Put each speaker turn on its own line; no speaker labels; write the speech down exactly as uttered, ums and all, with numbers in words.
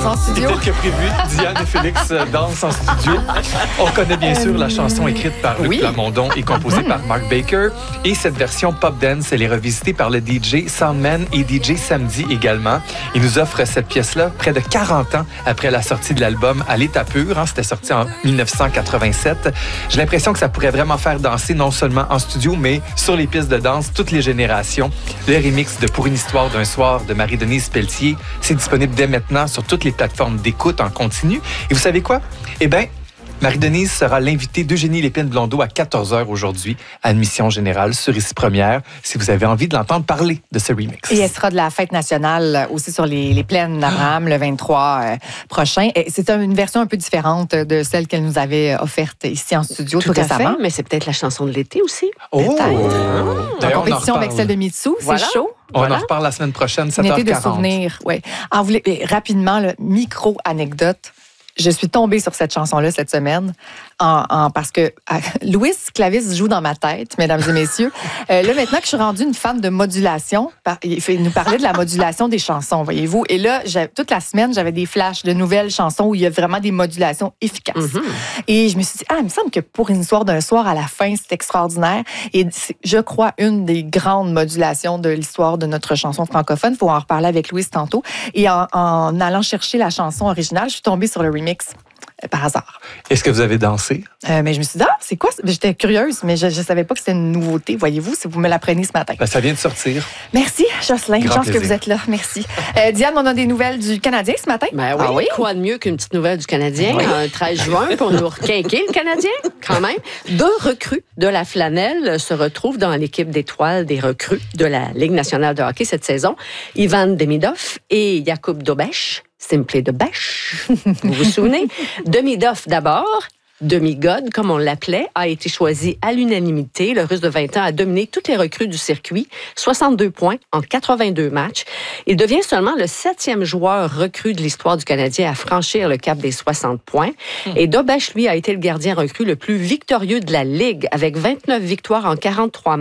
danse en studio.
Tel que prévu, Diane et Félix dansent en studio. On connaît bien sûr la chanson écrite par Luc
Oui.
Plamondon et composée par Mark Baker. Et cette version pop dance, elle est revisitée par le D J Soundman et D J Samedi également. Il nous offre cette pièce-là près de quarante ans après la sortie de l'album À l'état pur. Hein, c'était sorti en dix-neuf cent quatre-vingt-sept. J'ai l'impression que ça pourrait vraiment faire danser non seulement en studio, mais sur les pistes de danse, toutes les générations. Le remix de Pour une histoire d'un soir de Marie-Denise Pelletier, c'est disponible dès maintenant sur toutes les plateformes d'écoute en continu. Et vous savez quoi? Eh bien, Marie-Denise sera l'invitée d'Eugénie Lépine-Blondeau à quatorze heures aujourd'hui à Admission Générale sur Ici Première, si vous avez envie de l'entendre parler de ce remix.
Et elle sera de la fête nationale aussi sur les, les plaines d'Abraham le vingt-trois euh, prochain. Et c'est une version un peu différente de celle qu'elle nous avait offerte ici en studio tout,
Tout à
récemment.
fait, mais c'est peut-être la chanson de l'été aussi.
Oh!
En
D'ailleurs, on en
compétition avec
reparle.
celle de Mitsu, c'est
Voilà.
chaud.
On
Voilà.
en reparle la semaine prochaine, sept
Une
heures
été de
quarante.
souvenirs, oui. En vous voulez- eh, rapidement, le micro-anecdote. Je suis tombée sur cette chanson-là cette semaine en, en- parce que ah, Louis Clavis joue dans ma tête, mesdames et messieurs. Euh, là, maintenant que je suis rendue une fan de modulation, par- il, fait, il nous parlait de la modulation des chansons, voyez-vous. Et là, j'ai- toute la semaine, j'avais des flashs de nouvelles chansons où il y a vraiment des modulations efficaces.
Mm-hmm.
Et je me suis dit, ah, il me semble que Pour une histoire d'un soir, à la fin, c'est extraordinaire. Et c'est, je crois, une des grandes modulations de l'histoire de notre chanson francophone. Il faut en reparler avec Louis tantôt. Et en, en allant chercher la chanson originale, je suis tombée sur le remix euh, par hasard.
Est-ce que vous avez dansé?
Euh, mais je me suis dit, ah, c'est quoi? J'étais curieuse, mais je ne savais pas que c'était une nouveauté, voyez-vous, si vous me l'apprenez ce matin.
Ben, ça vient de sortir.
Merci, Jocelyn.
Grand
Chance que
plaisir.
vous êtes là. Merci. Euh, Diane, on a des nouvelles du Canadien ce matin?
Ben oui,
Ah oui?
quoi de mieux qu'une petite nouvelle du Canadien, un treize juin, pour nous requinquer le Canadien, quand même. Deux recrues de la flanelle se retrouvent dans l'équipe d'étoiles des recrues de la Ligue nationale de hockey cette saison. Ivan Demidov et Jakub Dobeš, Simply Dobeš, vous vous souvenez? Demidov d'abord. Demi-God, comme on l'appelait, a été choisi à l'unanimité. Le Russe de vingt ans a dominé toutes les recrues du circuit, soixante-deux points en quatre-vingt-deux matchs. Il devient seulement le septième joueur recru de l'histoire du Canadien à franchir le cap des soixante points. Et Dobeš, lui, a été le gardien recru le plus victorieux de la Ligue, avec vingt-neuf victoires en quarante-trois matchs.